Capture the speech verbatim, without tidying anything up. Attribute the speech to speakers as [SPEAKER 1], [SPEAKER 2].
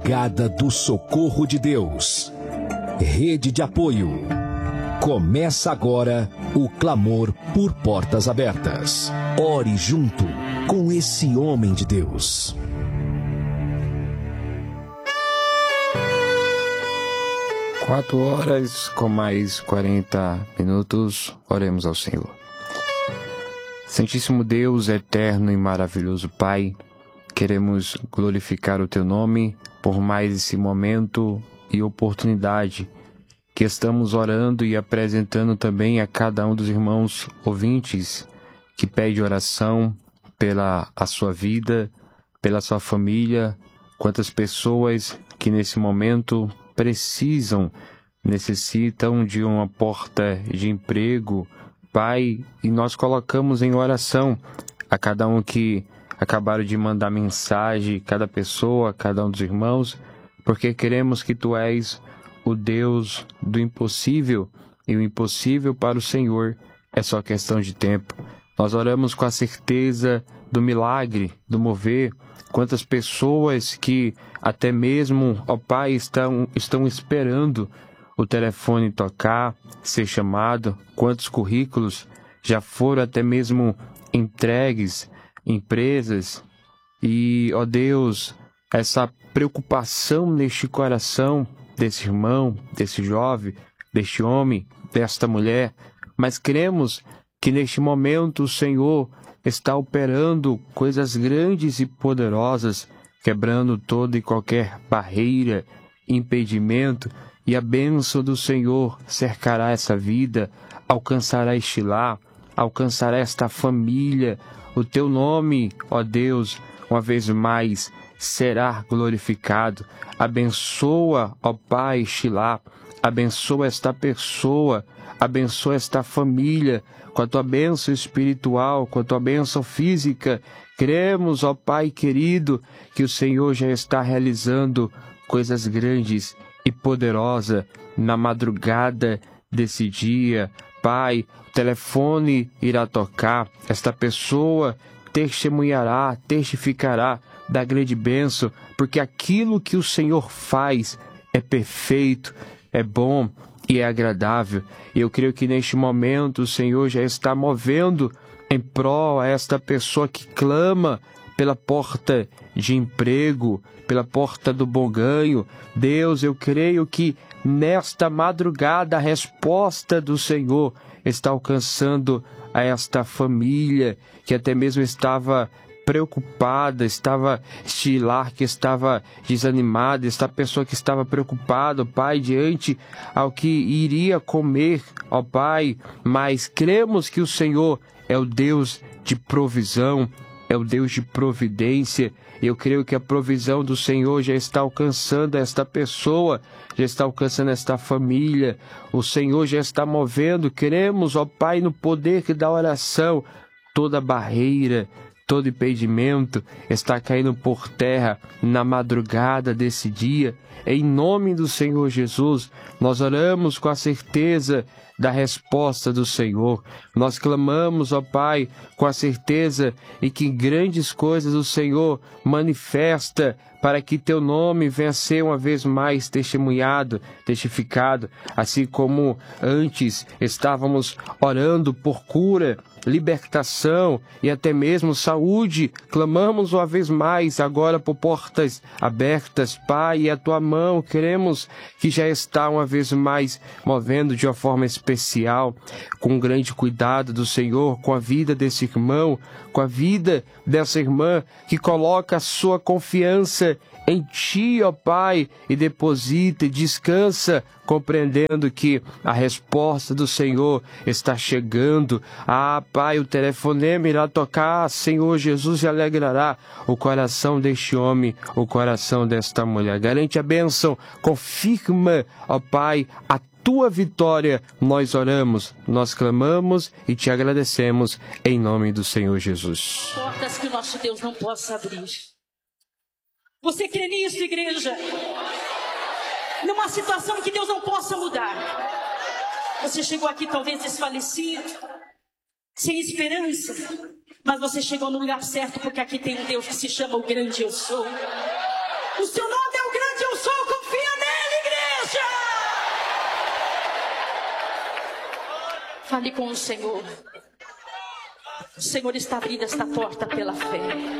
[SPEAKER 1] Brigada do Socorro de Deus. Rede de apoio. Começa agora o clamor por portas abertas. Ore junto com esse homem de Deus.
[SPEAKER 2] Quatro horas com mais quarenta minutos, oremos ao Senhor. Santíssimo Deus, eterno e maravilhoso Pai, queremos glorificar o Teu nome por mais esse momento e oportunidade que estamos orando e apresentando também a cada um dos irmãos ouvintes que pede oração pela a sua vida, pela sua família, quantas pessoas que nesse momento precisam, necessitam de uma porta de emprego, Pai, e nós colocamos em oração a cada um que acabaram de mandar mensagem, cada pessoa, cada um dos irmãos, porque queremos que Tu és o Deus do impossível, e o impossível para o Senhor é só questão de tempo. Nós oramos com a certeza do milagre, do mover. Quantas pessoas que até mesmo, ó Pai, estão, estão esperando o telefone tocar, ser chamado. Quantos currículos já foram até mesmo entregues, empresas. E, ó Deus, essa preocupação neste coração desse irmão, desse jovem, deste homem, desta mulher. Mas cremos que neste momento o Senhor está operando coisas grandes e poderosas, quebrando toda e qualquer barreira, impedimento, e a bênção do Senhor cercará essa vida, alcançará este lar, alcançará esta família. O Teu nome, ó Deus, uma vez mais será glorificado. Abençoa, ó Pai, este lar, abençoa esta pessoa, abençoa esta família, com a Tua bênção espiritual, com a Tua bênção física. Cremos, ó Pai querido, que o Senhor já está realizando coisas grandes e poderosas na madrugada desse dia. Pai, o telefone irá tocar, esta pessoa testemunhará, testificará da grande bênção, porque aquilo que o Senhor faz é perfeito, é bom e é agradável. E eu creio que neste momento o Senhor já está movendo em prol a esta pessoa que clama pela porta de emprego, pela porta do bom ganho. Deus, eu creio que nesta madrugada a resposta do Senhor está alcançando a esta família que até mesmo estava preocupada, estava este lar que estava desanimado, esta pessoa que estava preocupada, Pai, diante ao que iria comer, ó Pai, mas cremos que o Senhor é o Deus de provisão, é o Deus de providência. Eu creio que a provisão do Senhor já está alcançando esta pessoa, já está alcançando esta família. O Senhor já está movendo. Cremos, ó Pai, no poder da oração. Toda barreira, todo impedimento está caindo por terra na madrugada desse dia. Em nome do Senhor Jesus, nós oramos com a certeza da resposta do Senhor. Nós clamamos, ó Pai, com a certeza e que grandes coisas o Senhor manifesta para que Teu nome venha ser uma vez mais testemunhado, testificado, assim como antes estávamos orando por cura, libertação e até mesmo saúde. Clamamos uma vez mais agora por portas abertas, Pai, e a Tua mão queremos que já está uma vez mais movendo de uma forma especial, com grande cuidado do Senhor, com a vida desse irmão, com a vida dessa irmã que coloca a sua confiança em Ti, ó Pai, e deposita e descansa, compreendendo que a resposta do Senhor está chegando. Ah, Pai, o telefonema irá tocar, Senhor Jesus, e alegrará o coração deste homem, o coração desta mulher. Garante a bênção, confirma, ó Pai, a Tua vitória. Nós oramos, nós clamamos e Te agradecemos em nome do Senhor Jesus.
[SPEAKER 3] Portas que o nosso Deus não possa abrir. Você crê nisso, igreja? Numa situação que Deus não possa mudar. Você chegou aqui talvez desfalecido, sem esperança, mas você chegou no lugar certo, porque aqui tem um Deus que se chama o grande eu sou. O seu nome é o grande Fale com o Senhor. O Senhor está abrindo esta porta pela fé.